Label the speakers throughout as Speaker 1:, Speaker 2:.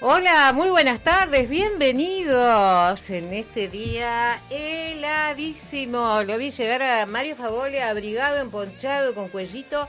Speaker 1: Hola, muy buenas tardes, bienvenidos en este día heladísimo. Lo vi llegar a Mario Favole abrigado, emponchado, con cuellito.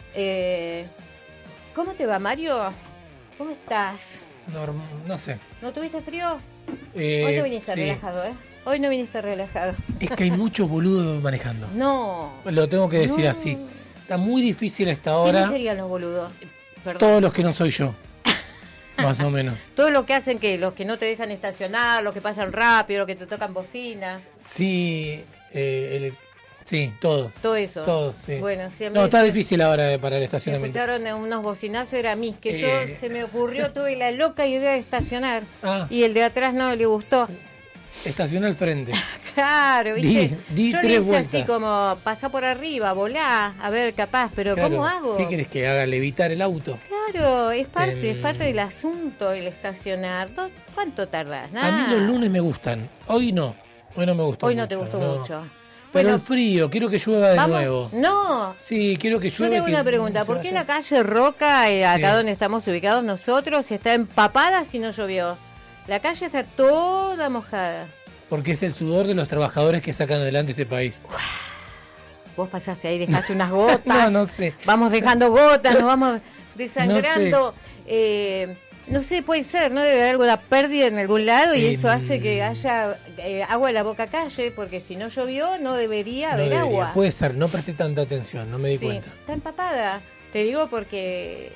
Speaker 1: ¿Cómo te va, Mario? ¿Cómo estás?
Speaker 2: No sé.
Speaker 1: ¿No tuviste frío? Hoy no viniste relajado, ¿eh? Hoy no viniste relajado.
Speaker 2: Es que hay muchos boludos manejando.
Speaker 1: No.
Speaker 2: Lo tengo que decir así. Está muy difícil a esta hora.
Speaker 1: ¿Quiénes serían los boludos? Perdón.
Speaker 2: Todos los que no soy yo. Más o menos.
Speaker 1: Todo lo que hacen que los que no te dejan estacionar, los que pasan rápido, los que te tocan bocina.
Speaker 2: Sí, sí, todos.
Speaker 1: Todo eso.
Speaker 2: Todos, sí.
Speaker 1: Bueno, si
Speaker 2: no, está difícil ahora para el estacionamiento.
Speaker 1: Escucharon unos bocinazos, era a mí, que yo se me ocurrió, tuve la loca idea de estacionar. Y el de atrás no le gustó.
Speaker 2: Estacionó al frente.
Speaker 1: Claro, ¿viste?
Speaker 2: Di
Speaker 1: yo
Speaker 2: 3
Speaker 1: le hice
Speaker 2: vueltas.
Speaker 1: Así como, pasá por arriba, volá, a ver, capaz, pero
Speaker 2: claro.
Speaker 1: ¿cómo hago?
Speaker 2: ¿Qué querés que haga? ¿Levitar el auto?
Speaker 1: Claro, es parte del asunto el estacionar. ¿Cuánto tardás? Nada.
Speaker 2: A mí los lunes me gustan, hoy no. Hoy no me gustó
Speaker 1: Hoy
Speaker 2: mucho.
Speaker 1: No te gustó mucho.
Speaker 2: Pero
Speaker 1: Bueno,
Speaker 2: el frío, quiero que llueva de nuevo.
Speaker 1: No.
Speaker 2: Sí, quiero que llueva.
Speaker 1: Yo tengo una pregunta, ¿por qué la calle Roca, acá donde estamos ubicados nosotros, está empapada si no llovió? La calle está toda mojada.
Speaker 2: Porque es el sudor de los trabajadores que sacan adelante este país.
Speaker 1: Vos pasaste ahí, dejaste unas gotas.
Speaker 2: No sé.
Speaker 1: Vamos dejando gotas, nos vamos desangrando. No sé, puede ser, ¿no? Debe haber alguna pérdida en algún lado y eso hace que haya agua en la boca calle, porque si no llovió no debería haber agua.
Speaker 2: Puede ser, no presté tanta atención, no me di cuenta.
Speaker 1: Está empapada. Te digo porque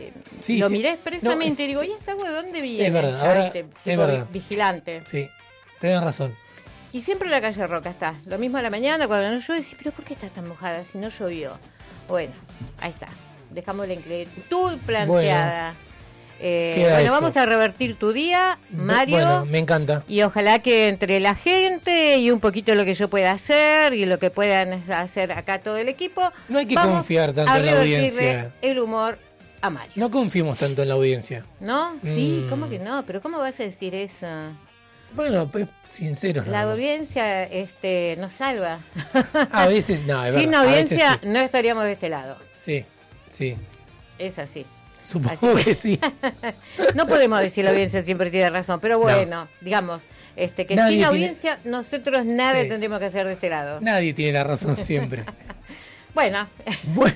Speaker 1: lo miré expresamente y digo, ¿y esta agua de dónde viene?
Speaker 2: Es verdad, ahora es verdad.
Speaker 1: Vigilante.
Speaker 2: Sí, tenés razón.
Speaker 1: Y siempre la calle Roca está. Lo mismo a la mañana, cuando no llueve, pero ¿por qué está tan mojada si no llovió? Bueno, ahí está. Dejamos la inquietud planteada. Bueno, vamos a revertir tu día, Mario.
Speaker 2: Bueno, me encanta.
Speaker 1: Y ojalá que entre la gente y un poquito lo que yo pueda hacer y lo que puedan hacer acá todo el equipo,
Speaker 2: no hay que confiar tanto en la audiencia.
Speaker 1: El humor a Mario.
Speaker 2: No confiemos tanto en la audiencia.
Speaker 1: ¿No? Sí, ¿cómo que no? Pero ¿cómo vas a decir eso?
Speaker 2: Bueno, pues sinceros.
Speaker 1: La audiencia nos salva.
Speaker 2: A veces no, es
Speaker 1: Sin
Speaker 2: verdad.
Speaker 1: audiencia no estaríamos de este lado.
Speaker 2: Sí, sí.
Speaker 1: Es así.
Speaker 2: Supongo que sí.
Speaker 1: No podemos decir la audiencia siempre tiene razón, pero bueno, digamos, que nadie sin audiencia nosotros nada tendremos que hacer de este lado.
Speaker 2: Nadie tiene la razón siempre.
Speaker 1: Bueno,
Speaker 2: vos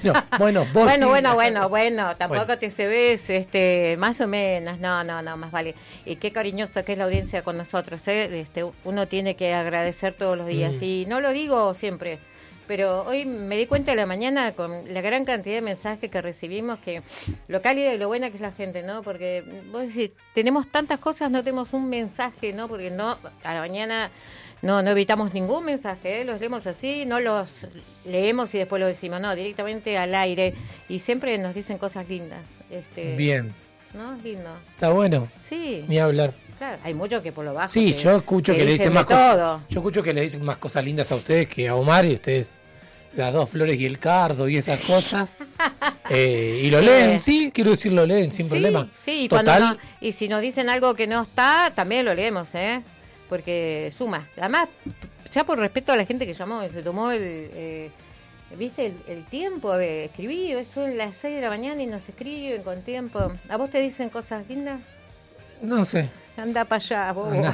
Speaker 1: bueno, tampoco te se ves, más o menos, no, más vale. Y qué cariñosa que es la audiencia con nosotros, uno tiene que agradecer todos los días, y no lo digo siempre, pero hoy me di cuenta de la mañana con la gran cantidad de mensajes que recibimos, que lo cálida y lo buena que es la gente, ¿no? Porque vos decís, tenemos tantas cosas, no tenemos un mensaje, ¿no? Porque no, a la mañana no evitamos ningún mensaje, los leemos así, no los leemos y después lo decimos, no, directamente al aire, y siempre nos dicen cosas lindas.
Speaker 2: Bien.
Speaker 1: ¿No? Lindo.
Speaker 2: Está bueno.
Speaker 1: Sí.
Speaker 2: Ni hablar.
Speaker 1: Claro, hay muchos que por lo bajo.
Speaker 2: Sí, yo escucho que le dicen más cosas. Yo escucho que le dicen más cosas lindas a ustedes que a Omar, y ustedes las dos flores y el cardo y esas cosas. Y lo leen, sí, quiero decir, lo leen sin problema.
Speaker 1: Sí, total. Y si nos dicen algo que no está, también lo leemos, porque suma. Además, ya por respeto a la gente que llamó, se tomó ¿viste? El tiempo de escribir. Son las 6 de la mañana y nos escriben con tiempo. ¿A vos te dicen cosas lindas?
Speaker 2: No sé.
Speaker 1: Anda para allá, vos. No.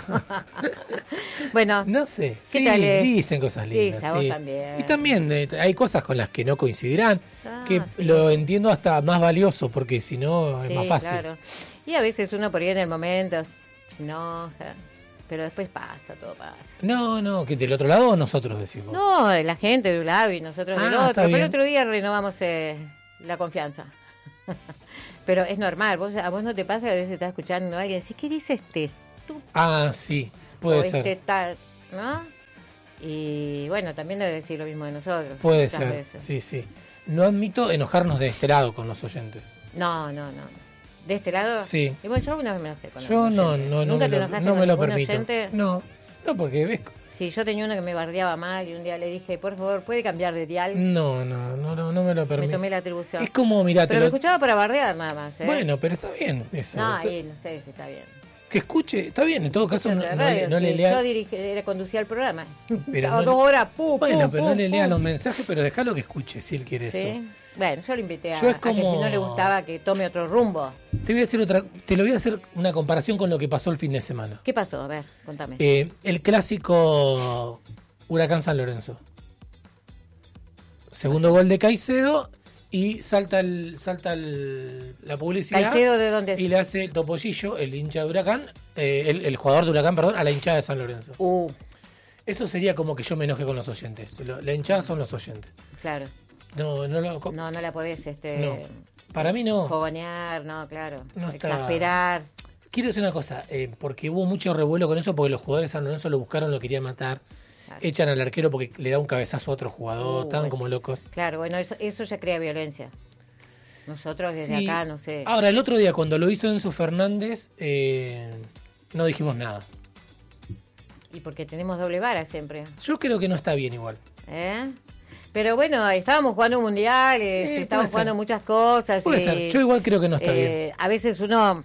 Speaker 1: Bueno.
Speaker 2: No sé.
Speaker 1: ¿Qué
Speaker 2: sí,
Speaker 1: tal
Speaker 2: dicen cosas lindas.
Speaker 1: Sí, vos también.
Speaker 2: Y también hay cosas con las que no coincidirán, que lo entiendo hasta más valioso, porque si no es más fácil. Claro.
Speaker 1: Y a veces uno por ahí en el momento se enoja, pero después todo pasa.
Speaker 2: No, que del otro lado nosotros decimos.
Speaker 1: No, la gente de un lado y nosotros del otro. Pero el otro día renovamos la confianza. Pero es normal, a vos no te pasa que a veces estás escuchando a alguien y decís, ¿qué dice este?
Speaker 2: Sí, puede ser.
Speaker 1: Tal, ¿no? Y bueno, también debe decir lo mismo de nosotros.
Speaker 2: Puede ser, veces. Sí. No admito enojarnos de este lado con los oyentes.
Speaker 1: No. ¿De este lado?
Speaker 2: Sí.
Speaker 1: Y bueno, yo alguna vez me enojé con
Speaker 2: yo no
Speaker 1: ¿Nunca te enojaste
Speaker 2: no
Speaker 1: con
Speaker 2: me lo permito.
Speaker 1: Oyente?
Speaker 2: No, porque ves.
Speaker 1: Sí, yo tenía uno que me bardeaba mal y un día le dije, por favor, ¿puede cambiar de dial?
Speaker 2: No me lo permito.
Speaker 1: Me tomé la atribución.
Speaker 2: Es como, mirá,
Speaker 1: pero lo escuchaba para bardear nada más,
Speaker 2: Bueno, pero está bien eso.
Speaker 1: No, ahí no sé si está bien.
Speaker 2: Que escuche, está bien, en todo caso no le lea.
Speaker 1: Yo conducía el programa.
Speaker 2: Pero
Speaker 1: 2 horas,
Speaker 2: pero no le lea los mensajes, pero déjalo que escuche si él quiere eso.
Speaker 1: Bueno, yo lo invité a que si no le gustaba que tome otro rumbo.
Speaker 2: Te lo voy a hacer una comparación con lo que pasó el fin de semana.
Speaker 1: ¿Qué pasó? A ver, contame.
Speaker 2: El clásico Huracán San Lorenzo. Segundo gol de Caicedo y salta la publicidad.
Speaker 1: ¿Caicedo de dónde es?
Speaker 2: Y le hace el topollillo, el hincha de Huracán, el jugador de Huracán, perdón, a la hinchada de San Lorenzo. Eso sería como que yo me enoje con los oyentes. La hinchada son los oyentes.
Speaker 1: Claro.
Speaker 2: No
Speaker 1: la podés,
Speaker 2: no. Para mí no.
Speaker 1: Fogonear, no, claro.
Speaker 2: No
Speaker 1: exasperar.
Speaker 2: Quiero decir una cosa, porque hubo mucho revuelo con eso, porque los jugadores de San Lorenzo lo buscaron, lo querían matar. Claro. Echan al arquero porque le da un cabezazo a otro jugador, estaban como locos.
Speaker 1: Claro, bueno, eso ya crea violencia. Nosotros desde acá, no sé.
Speaker 2: Ahora, el otro día, cuando lo hizo Enzo Fernández, no dijimos nada.
Speaker 1: Y porque tenemos doble vara siempre.
Speaker 2: Yo creo que no está bien igual.
Speaker 1: Pero bueno, estábamos jugando mundiales, estábamos jugando muchas cosas.
Speaker 2: Puede ser. Yo igual creo que no está bien.
Speaker 1: A veces uno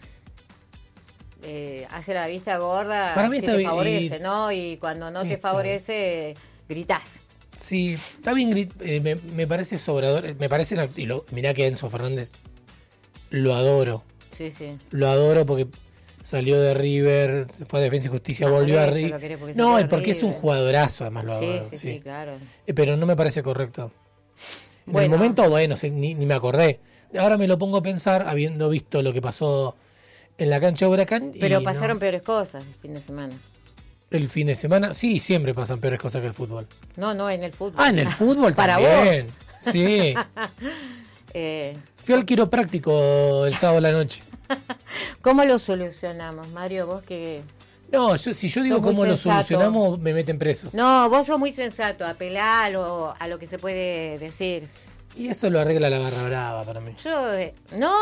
Speaker 1: hace la vista gorda.
Speaker 2: Para mí está bien.
Speaker 1: Favorece, ¿no? Y cuando no te favorece, gritás.
Speaker 2: Sí, está bien. Me parece sobrador. Me parece. Mirá que Enzo Fernández lo adoro.
Speaker 1: Sí.
Speaker 2: Lo adoro porque salió de River, se fue a Defensa y Justicia, volvió a River. No, es porque es un jugadorazo, además lo adoro.
Speaker 1: Sí, claro.
Speaker 2: Pero no me parece correcto. En el momento, ni me acordé. Ahora me lo pongo a pensar, habiendo visto lo que pasó en la cancha de Huracán.
Speaker 1: Pero pasaron peores cosas el fin de semana.
Speaker 2: El fin de semana, sí, siempre pasan peores cosas que el fútbol.
Speaker 1: No, en el fútbol.
Speaker 2: En el fútbol
Speaker 1: para
Speaker 2: también.
Speaker 1: Vos.
Speaker 2: Sí. Fui al quiropráctico el sábado a la noche.
Speaker 1: ¿Cómo lo solucionamos, Mario? Vos que...
Speaker 2: No, si yo digo cómo lo solucionamos, me meten preso.
Speaker 1: No, vos sos muy sensato, apelá a lo que se puede decir.
Speaker 2: Y eso lo arregla la barra brava para mí.
Speaker 1: Yo, no.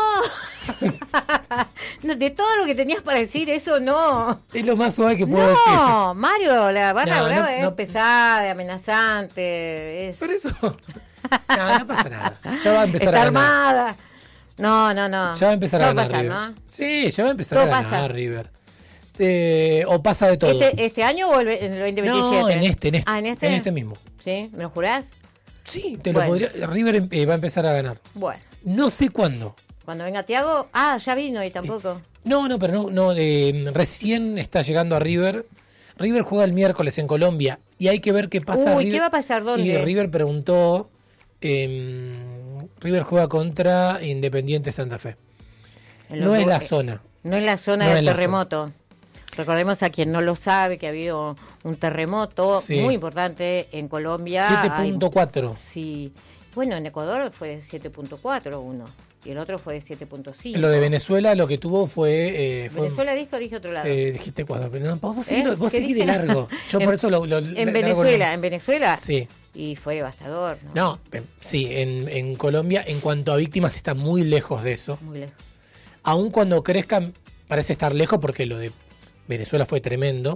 Speaker 1: No, de todo lo que tenías para decir, eso no.
Speaker 2: Es lo más suave que puedo decir.
Speaker 1: No, Mario, la barra brava es pesada, amenazante.
Speaker 2: Pero eso... no pasa nada. Ya va a empezar
Speaker 1: Está
Speaker 2: a ganar.
Speaker 1: armada. No.
Speaker 2: Ya va a empezar a ganar River. ¿No? Sí, ya va a empezar a ganar River. O pasa de todo.
Speaker 1: ¿Este año o en el 2027?
Speaker 2: No, en este.
Speaker 1: ¿En este?
Speaker 2: En este mismo.
Speaker 1: ¿Sí? ¿Me lo jurás?
Speaker 2: Sí, lo podría. River va a empezar a ganar.
Speaker 1: Bueno.
Speaker 2: No sé cuándo.
Speaker 1: Cuando venga Thiago. Ya vino y tampoco.
Speaker 2: Pero recién está llegando a River. River juega el miércoles en Colombia y hay que ver qué pasa.
Speaker 1: ¿Qué va a pasar? ¿Dónde?
Speaker 2: Y River preguntó. River juega contra Independiente Santa Fe. No es la zona.
Speaker 1: No es la zona del terremoto. Recordemos a quien no lo sabe que ha habido un terremoto muy importante en Colombia.
Speaker 2: 7.4.
Speaker 1: Sí. Bueno, en Ecuador fue 7.4 uno y el otro fue 7.5.
Speaker 2: Lo de Venezuela lo que tuvo fue...
Speaker 1: ¿Venezuela dijo o dije otro lado?
Speaker 2: Dijiste Ecuador, pero no, vos seguís de largo. Yo por eso lo
Speaker 1: en Venezuela, ¿En Venezuela?
Speaker 2: Sí.
Speaker 1: Y fue devastador, ¿no?
Speaker 2: No, sí, en Colombia, en cuanto a víctimas, está muy lejos de eso.
Speaker 1: Muy lejos.
Speaker 2: Aún cuando crezcan, parece estar lejos porque lo de Venezuela fue tremendo.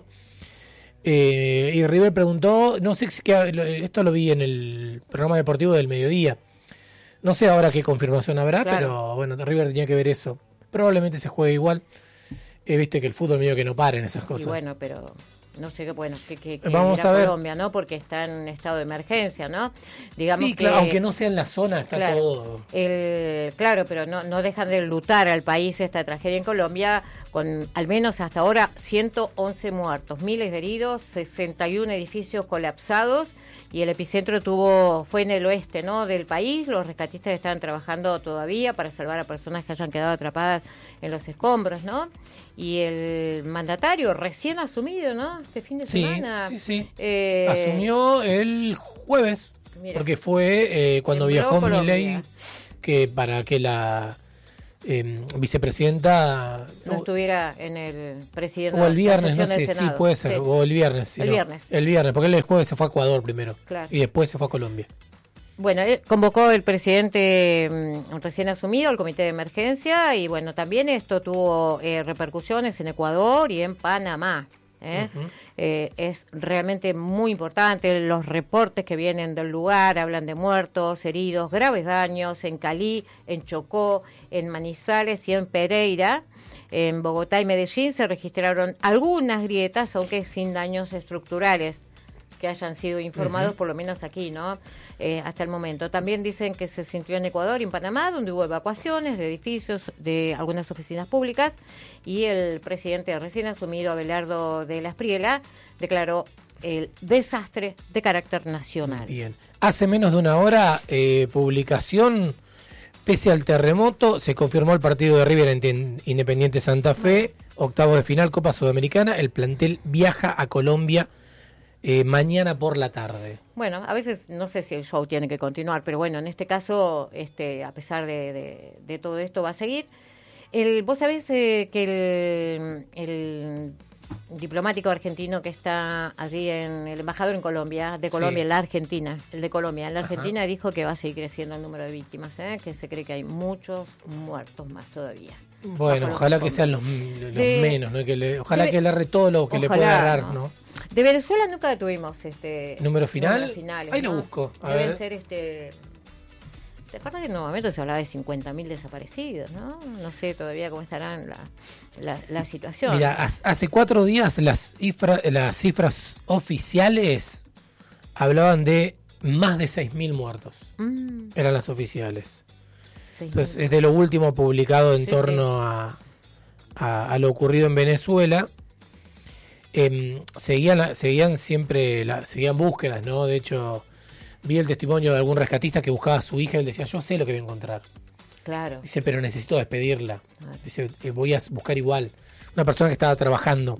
Speaker 2: Y River preguntó, no sé, esto lo vi en el programa deportivo del mediodía. No sé ahora qué confirmación habrá, pero bueno, River tenía que ver eso. Probablemente se juegue igual. Viste que el fútbol medio que no para en esas cosas.
Speaker 1: Y bueno, pero... No sé qué
Speaker 2: vamos a ver.
Speaker 1: Colombia, ¿no? Porque está en estado de emergencia, ¿no? Digamos
Speaker 2: sí, claro, aunque no sea en la zona, está todo.
Speaker 1: Claro, pero no dejan de lutar al país esta tragedia en Colombia, con al menos hasta ahora 111 muertos, miles de heridos, 61 edificios colapsados, y el epicentro fue en el oeste, ¿no? Del país. Los rescatistas están trabajando todavía para salvar a personas que hayan quedado atrapadas en los escombros, ¿no? Y el mandatario recién asumido, ¿no? Este fin de semana.
Speaker 2: Sí. Asumió el jueves, porque fue cuando viajó Milei, que para que la vicepresidenta...
Speaker 1: No estuviera en el presidente.
Speaker 2: O el viernes, no sé, sí puede ser, o el viernes.
Speaker 1: El viernes.
Speaker 2: El viernes, porque el jueves se fue a Ecuador primero,
Speaker 1: claro.
Speaker 2: Y después se fue a Colombia.
Speaker 1: Bueno, convocó el presidente recién asumido el comité de emergencia y bueno, también esto tuvo repercusiones en Ecuador y en Panamá. Uh-huh. Es realmente muy importante. Los reportes que vienen del lugar hablan de muertos, heridos, graves daños en Calí, en Chocó, en Manizales y en Pereira. En Bogotá y Medellín se registraron algunas grietas, aunque sin daños estructurales. que hayan sido informados, por lo menos aquí, ¿no? Hasta el momento. También dicen que se sintió en Ecuador y en Panamá, donde hubo evacuaciones de edificios, de algunas oficinas públicas, y el presidente recién asumido, Abelardo de la Espriella, declaró el desastre de carácter nacional.
Speaker 2: Bien. Hace menos de una hora, publicación, pese al terremoto, se confirmó el partido de River en Independiente Santa Fe, octavos de final, Copa Sudamericana. El plantel viaja a Colombia mañana por la tarde.
Speaker 1: Bueno, a veces no sé si el show tiene que continuar, pero bueno, en este caso, a pesar de todo esto, va a seguir. Vos sabés que el diplomático argentino que está allí, el embajador en Colombia, en la Argentina, dijo que va a seguir creciendo el número de víctimas, que se cree que hay muchos muertos más todavía.
Speaker 2: Bueno, ojalá que sean los menos, ¿no? Ojalá que le agarre todo lo que le pueda agarrar, ¿no?
Speaker 1: De Venezuela nunca tuvimos
Speaker 2: ¿Número final?
Speaker 1: Números finales,
Speaker 2: ahí
Speaker 1: ¿no?
Speaker 2: lo busco.
Speaker 1: Deben ser ¿Te acuerdas que en un momento se hablaba de 50.000 desaparecidos, no? No sé todavía cómo estarán la situación.
Speaker 2: Mira, hace 4 días las cifras oficiales hablaban de más de 6.000 muertos. Eran las oficiales. 6.000. Entonces, es de lo último publicado en torno a lo ocurrido en Venezuela. Seguían búsquedas, ¿no? De hecho, vi el testimonio de algún rescatista que buscaba a su hija y él decía, yo sé lo que voy a encontrar.
Speaker 1: Claro.
Speaker 2: Dice, pero necesito despedirla. Dice, voy a buscar igual. Una persona que estaba trabajando.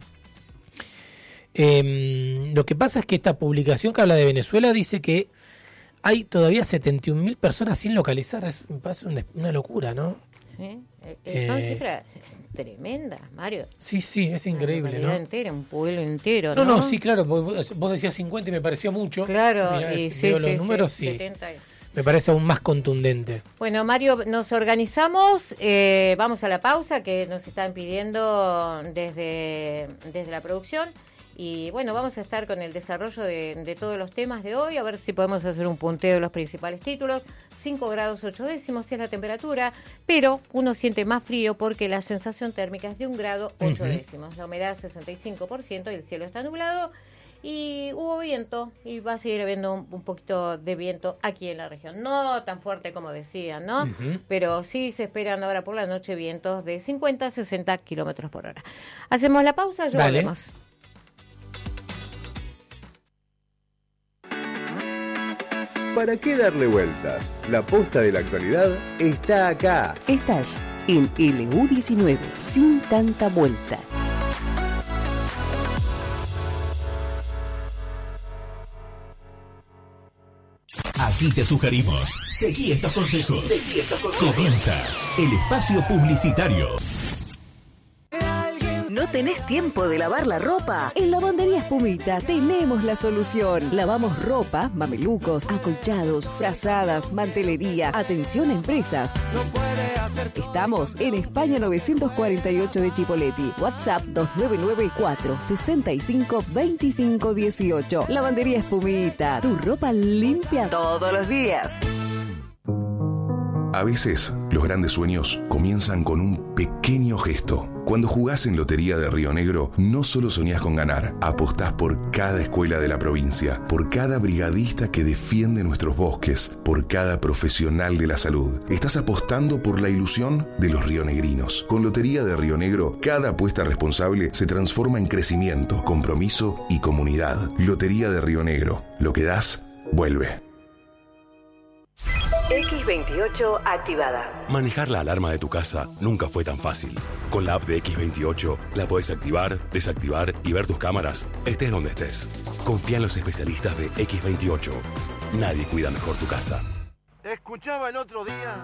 Speaker 2: Lo que pasa es que esta publicación que habla de Venezuela dice que hay todavía 71.000 personas sin localizar. Me parece una locura, ¿no?
Speaker 1: Sí, son cifras tremendas, Mario.
Speaker 2: Sí, es increíble, ¿no?
Speaker 1: Entera, un pueblo entero, ¿no?
Speaker 2: No, sí, claro, vos decías 50 y me pareció mucho.
Speaker 1: Claro,
Speaker 2: mirá,
Speaker 1: y
Speaker 2: los números, sí.
Speaker 1: 70.
Speaker 2: Me parece aún más contundente.
Speaker 1: Bueno, Mario, nos organizamos, vamos a la pausa que nos están pidiendo desde la producción. Y bueno, vamos a estar con el desarrollo de todos los temas de hoy, a ver si podemos hacer un punteo de los principales títulos. 5 grados 8 décimos es la temperatura, pero uno siente más frío porque la sensación térmica es de 1 grado 8 décimos. La humedad 65% y el cielo está nublado. Y hubo viento y va a seguir habiendo un poquito de viento aquí en la región. No tan fuerte como decían, ¿no? Pero sí se esperan ahora por la noche vientos de 50 a 60 kilómetros por hora. Hacemos la pausa, ya volvemos.
Speaker 3: ¿Para qué darle vueltas? La posta de la actualidad está acá.
Speaker 4: Estás en LU19, sin tanta vuelta.
Speaker 5: Aquí te sugerimos, seguí estos consejos. Comienza el espacio publicitario.
Speaker 4: ¿No tenés tiempo de lavar la ropa? En Lavandería Espumita tenemos la solución. Lavamos ropa, mamelucos, acolchados, frazadas, mantelería, atención a empresas. Estamos en España 948 de Chipoleti. WhatsApp 2994 65 25 18. Lavandería Espumita, tu ropa limpia todos los días.
Speaker 6: A veces, los grandes sueños comienzan con un pequeño gesto. Cuando jugás en Lotería de Río Negro, no solo soñás con ganar, apostás por cada escuela de la provincia, por cada brigadista que defiende nuestros bosques, por cada profesional de la salud. Estás apostando por la ilusión de los rionegrinos. Con Lotería de Río Negro, cada apuesta responsable se transforma en crecimiento, compromiso y comunidad. Lotería de Río Negro. Lo que das, vuelve.
Speaker 4: X28 activada.
Speaker 7: Manejar la alarma de tu casa nunca fue tan fácil. Con la app de X28 la podés activar, desactivar y ver tus cámaras, estés donde estés. Confía en los especialistas de X28. Nadie cuida mejor tu casa.
Speaker 8: Escuchaba el otro día